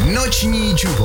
Noční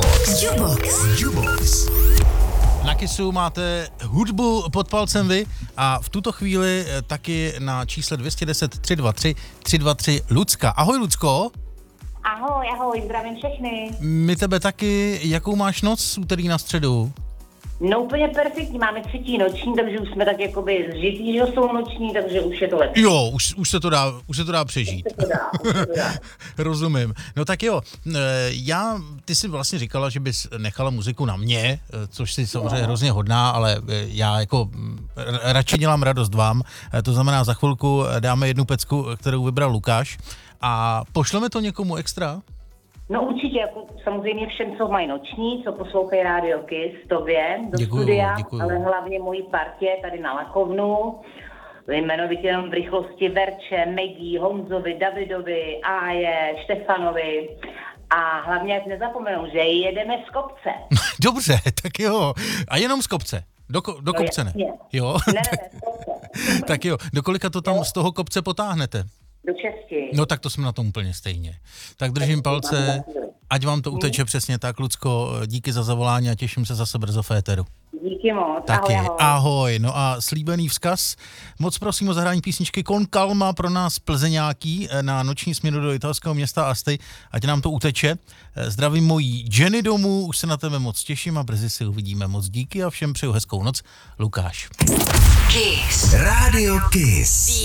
Jubox. Na Kissu máte hudbu pod palcem vy a v tuto chvíli taky na čísle 210 323 323 Lucka. Ahoj Lucko. Ahoj, zdravím všechny. My tebe taky. Jakou máš noc z úterý na středu? No úplně perfektní, máme třetí noční, takže už jsme tak jakoby zžitý, že jsou noční, takže už je to lepší. Jo, už se to dá přežít. Už se to dá. Rozumím. No tak jo, ty jsi vlastně říkala, že bys nechala muziku na mě, což si samozřejmě hrozně hodná, ale já jako radši dělám radost vám, to znamená za chvilku dáme jednu pecku, kterou vybral Lukáš a pošleme to někomu extra? No určitě, jako samozřejmě všem, co mají noční, co poslouchají Radio Kiss, tobě do studia, děkuju. Ale hlavně mojí partě tady na Lakovnu, jmenovitě jenom v rychlosti Verče, Megi, Honzovi, Davidovi, Áje, Štefanovi a hlavně ať nezapomenou, že jedeme z kopce. Dobře, tak jo. A jenom z kopce. Do kopce ne. Jo. Ne, z kopce. Tak jo, do kolika to tam z toho kopce potáhnete? Do 6. No tak to jsme na tom úplně stejně. Tak držím palce, ať vám to uteče přesně tak, Lucko, díky za zavolání a těším se zase brzo v éteru. Díky moc, Taky, ahoj. No a slíbený vzkaz, moc prosím o zahrání písničky Con Calma pro nás plzeňáký na noční směnu do italského města Asti, ať nám to uteče. Zdravím mojí Jenny domů, už se na tebe moc těším a brzy si uvidíme. Moc díky a všem přeju hezkou noc. Lukáš. Kiss. Radio Kiss.